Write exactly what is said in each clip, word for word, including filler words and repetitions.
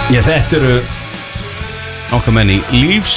Já, þetta eru okkar menn í Leaves.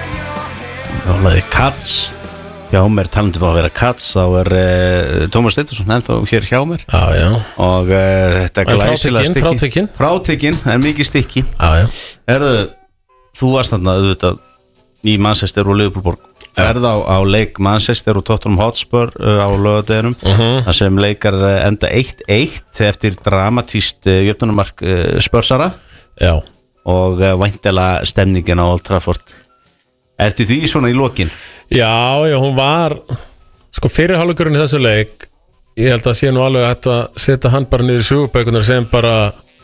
Jálaði Cats. Hjá mér, talandi um að vera Cats, þá er uh, Tómas Steindórsson ennþá hér hjá mér. Já, já. Og uh, þetta glæsilega stykki. Frátekinn, frátekinn, en mikið stykki. Já, já. Erðu, þú varst þarna auðvitað í Manchester og Liverpool. Ferð á, á leik Manchester og Tottenham Hotspur uh, á laugardeginum, uh-huh. þar sem leikar uh, enda eitt eitt eftir dramatískt uh, jöfnunarmark uh, Spursara. Já. Og uh, væntanlega stemningin á Old Trafford eftir því svona í lokin. Já, já, hún var sko fyrir hálfleikurinn í þessu leik, ég held að sé nú alveg hægt að setja hann bara niður í sögubækunar sem bara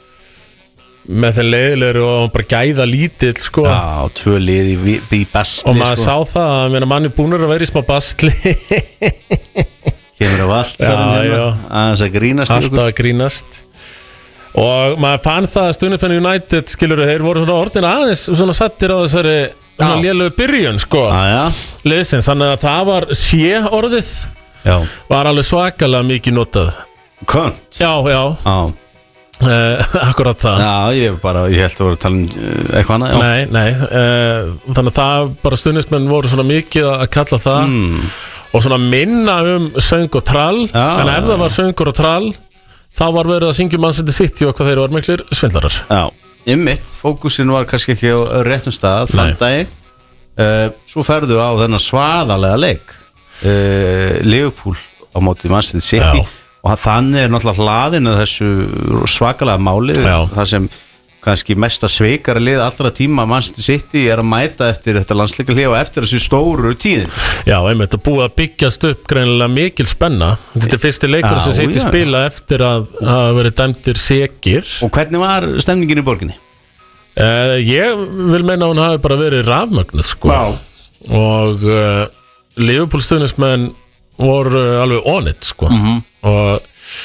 með þeim leiðilegri og bara gæða lítill sko. Já, tvö lið í, í bastli og maður sko. sá það að meina, mann er búnur að vera í smá bastli kemur á allt aðeins að grínast alltaf að grínast og maður fann það að Stunipenn United skilur þeir voru svona orðin aðeins svona settir á þessari lélögu byrjun sko liðsins, þannig að það var sé orðið já. Var alveg svakalega mikið notað Könt já, já, já. Uh, akkurat það Já, ég bara, ég held að voru að tala um uh, eitthvað annað já. Nei, nei uh, þannig að það bara stuðningsmenn voru svona mikið að kalla það mm. og svona minna um söng og trall já, en ef það var söngur og trall þá var verið að syngja Man City City og hvað þeir var miklir svindlarar Já, einmitt, fókusin var kannski ekki á réttum stað þann daginn uh, svo ferðu á þennan svaðalega leik uh, Liverpool á móti Man City City já. Og þannig er náttúrulega hlaðinu þessu svakalega málið það sem kannski mesta sveikara lið allra tíma Manchester City er að mæta eftir þetta landsleikahlé og eftir þessu stóru tíðin. Já, einmitt að búið að byggjast upp greinilega mikil spenna. Þetta er fyrsti leikur sem City já, spila eftir að hafa verið dæmdir sekir. Og hvernig var stemningin í borginni? Uh, ég vil meina að hún hafi bara verið rafmögnuð sko. Wow. Og uh, Liverpool stuðningsmenn voru alveg on it sko. Mhm. og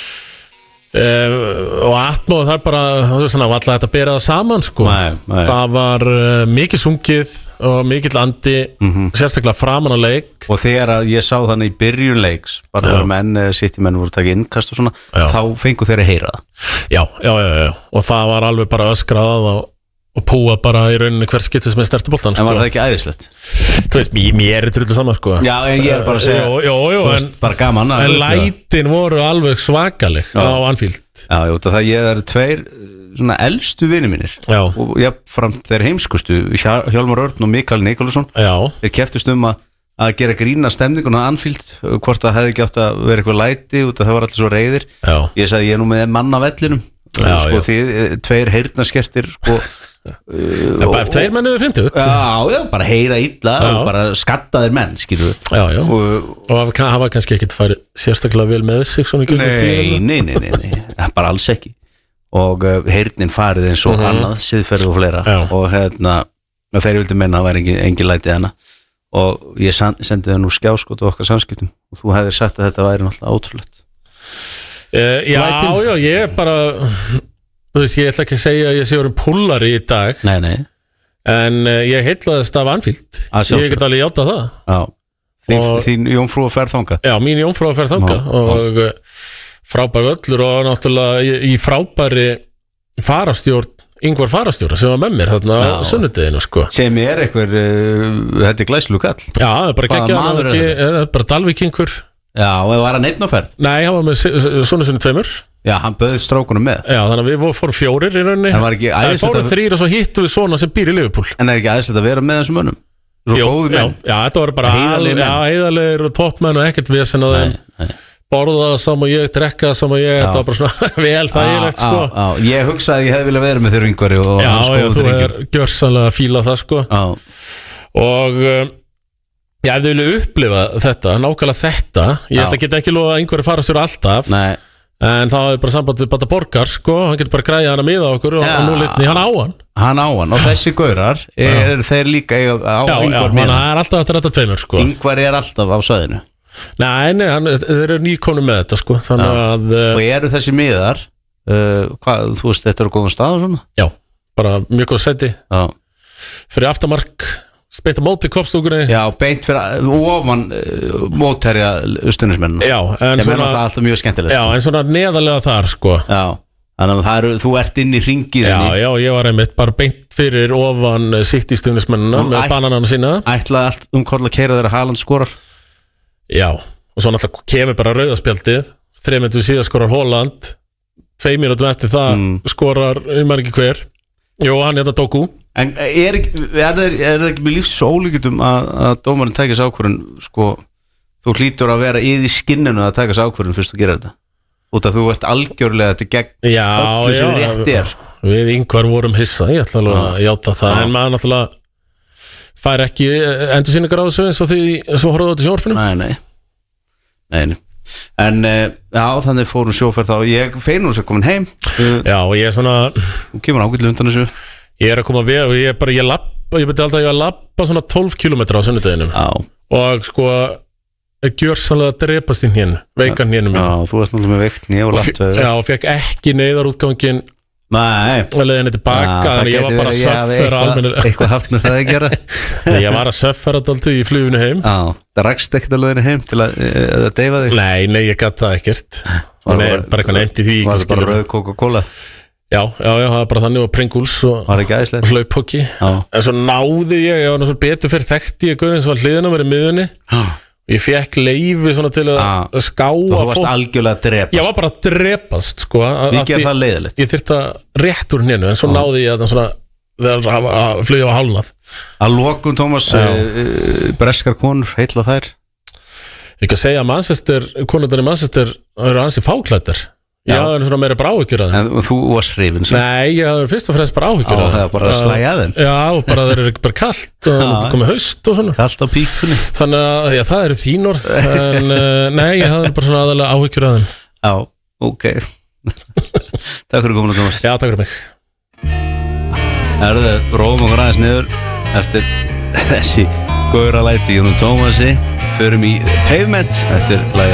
uh, og atmóð það er bara svona var alltaf þetta að bera það saman sko. nei, nei. Það var uh, mikið sungið og mikill andi mm-hmm. sérstaklega framan á leik og þegar að ég sá þannig í byrjun leiks bara þegar menn, City menn voru takið innkast og svona já. Þá fengu þeir að heyra það já, já, já, já, og það var alveg bara öskrað og og púa bara í rauninni hver skipti sem er snertiboltan en var sko. Það ekki æðislegt? Þú veist, mér, mér er drullu saman sko. Já, en ég er bara að segja jó, jó, jó, en, bara gaman en lætin voru alveg svakaleg já. Á Anfield Já, jú, það ég er tveir svona elstu vinir mínir já. Og ég fram þeir heimskustu Hjálmar Örn og Mikael Nikolásson þeir keftust um að, að gera grína stemningun á Anfield hvort það hefði ekki átt að vera eitthvað læti út að það var allir svo reiðir já. Ég sagði ég er nú með mann á vellinum já, sko, þið tveir heyrnarskertir sko Uh, bara eftir tveir menn yfir fimmtugt já, já, bara heyra illa já. Og bara skattaðir menn, skilur já, já. Og, og hafa kannski ekkert farið sérstaklega vel með sig svona nei, nei, nei, nei, nei, bara alls ekki og uh, heyrnin farið eins og uh-huh. annað siðferð og fleira já. Og hérna, og þeir vildi menna að það væri engin, engin lætið hana og ég sendi það nú skjáskot og okkar samskiptum og þú hefðir sagt að þetta væri náttúrulega ótrúlegt uh, Já, Lætin. Já, ég er bara þú veist, ég ætla ekki að segja að ég sé orðin pullari í dag nei, nei. En uh, ég heitlaðist af Anfield ég get alveg játa það já. Þín, og, þín jómfrú að ferð þangað já, mín jómfrú að ferð þangað og, og frábær völlur og náttúrulega í, í frábæri farastjórn yngvar farastjóra sem var með mér þarna á sunnudeginu sko. Sem er einhver uh, þetta er glæslu kall já, bara geggja, bara dalvíkingur já, og var hann einn á ferð? Nei, hann var með svona sinni tveimur já, hann bauði strákunum með já, þannig að við fórum fjórir í rauninni það fórum að... þrýr og svo hittu við svona sem býr í Liverpool en er ekki aðeinslega að vera með þessum mönnum? Svo Jó, góði menn? Já, já, þetta var bara heiðarlegir og toppmenn og ekkert vesen á þeim borða það saman ég, drekka það saman ég þetta var bara svona vel þægilegt sko. á, á. Ég hugsaði að ég hefði viljað vera með þér yngvari og já, já, þú er gjörsanlega að fíla það sko. Og um, ég hefði viljað upplifa þetta nákvæmlega þetta, ég ætla ekki ekki lofa að yngvari fara sér alltaf nei en það er bara samband við Bata Borgar sko, hann getur bara græða hann að miða okkur og, og nú litni hann á hann hann á hann og þessi gaurar er já. Þeir líka á já, yngvar miða það er alltaf eftir þetta tveimur sko. Yngvar er alltaf á sæðinu nei, nei, hann, þeir eru nýkonum með þetta sko, þannig að og eru þessi miðar uh, hvað, þú veist, þetta eru góðan stað og svona já, bara mjög góð seti já. Fyrir aftamark beint á móti kopstúkunni já, beint fyrir ofan uh, mótherja stuðningsmenn já, en sem svona er alltaf mjög skemmtilegt já, en svona neðarlega þar sko já, Þannig að það eru, þú ert inn í hringiðinni. Já, já, ég var einmitt bara beint fyrir ofan City-stuðningsmennina með æt, bananana sína. Ætlaði allt umkoll að keyra þeirra Haaland skorar. Já, og svo náttúrulega kemur bara rauðaspjaldið, þrjá mínútur síðan skorar Haaland, tvei mínútur eftir það mm. skorar, ég maður ekki hver. Jú, hann er þetta Doku. En er, er, er, er það ekki með lífs ólíkjum að, að dómarinn tækja sér ákvörðun, sko, þú hlýtur að vera í því skinninu að tækja sér ákvörðun fyrst þú gerir þetta? Út að þú ert algjörlega til gegn já, öllu sem er rétt er sko. Við yngvar vorum hissa, ég ætla alveg að játa það já. En maður náttúrulega fær ekki endursýningar á þessu eins og því svo horfðu þetta sjónvarpinu. Nei, nei, nei, nei. En já, þannig fórum sjóferð þá ég feinur sér komin heim. Já, og ég er svona þú kemur ágætlega undan þessu. Ég er að koma við og ég er bara, ég lappa ég beti alltaf að ég að lappa svona tólf kílómetra á sunnudeginum. Já. Og sko gjörsamlega að drepast inn hérna, veikan hérna mín. Já, þú ert náttúrulega með veikt nýja og langt. Já, og fekk ekki neyðarútgangin og leiðinni tilbaka, þannig ég var bara að söffera almennilega. Eitthvað haft með það að gera. Ég var að söffera dálítið í fluginu heim. Já, það rakst ekkert að leiðinni heim til að, að deyfa þig? Nei, nei, ég gæti það ekkert. Nei, bara eitthvað nefnt í því. Var það bara rauð Coca-Cola? Já, já, já, það var bara þannig og Pringles og hlaupokki. En svo náði ég, ég var náttúrulega betur fyrir þekkti ég guðin sem var hliðina verið miðunni. Ég fekk leifi svona til að ah, ská og þú varst algjörlega að drepast. Ég var bara að drepast sko, Mikið er það leiðilegt. Ég þyrfti að rétt úr nénu en svo ah. náði ég að, svona, að, að flugja á hálnað. Að lokum Tómas uh, breskar konur heitla þær. Ég kan segja að Manchester konundar í Manchester eru ansi fáklættir. Já, það er svona meira bara áhyggjur að þeim. En þú varst hrifin sem? Nei, ég hafði fyrst og fremst bara áhyggjur að þeim. Já, það er bara að slæja að þeim. Já, bara þeir eru ekki bara kallt og komið haust og svona. Kallt á píkunni. Þannig að, já, það eru þín orð. En uh, nei, ég hafði bara svona aðalega áhyggjur að þeim. Já, ok. Takk fyrir komuna, Tómas. Já, takk fyrir mig. Það eru þau, róum okkur aðeins niður eftir þessi góðra læti Jónum Tómasi. Förum í Pavement eftir lagið